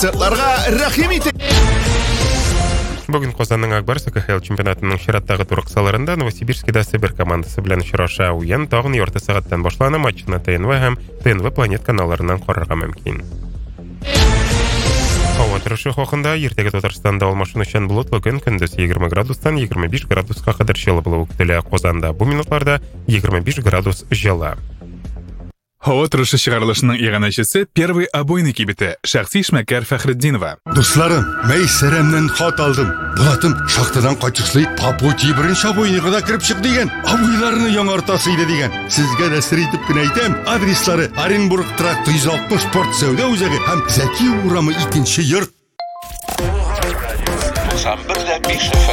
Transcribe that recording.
мақсатларға рахим ете. Бүгін Қозанның Акбарс КХЛ чемпионатының шираттағы тур қысаларында Новосибирскіда Сібір командасы белән очраша. Уен тагын ярты сағаттан башлана. Матчны ТНВ һәм ТНВ Планет каналларынан карарга мөмкин. Һава торышы хакында иртәгә Татарстанда алмашынучан болытлы көн, көндез 20 градустан 25 градуска кадәр җылы булуы көтелә. Казанда бу минутларда 25 градус җылы. Һава торышы чыгарылышының иганәчесе первый обойный кибете шәхси эшмәкәр Фәхретдинова. Дусларым, мен сәремнән хат алдым. Булатым шахтадан качышлый Папути беренче обойныйга да кирип чык дигән. Обойларны яңартасы иде дигән. Сезгә дә сер итеп кенә әйтәм. Адреслары Оренбург тракт 160 спорт сәүдә үзәге һәм Зәки урамы 2-нче йорт. 91.5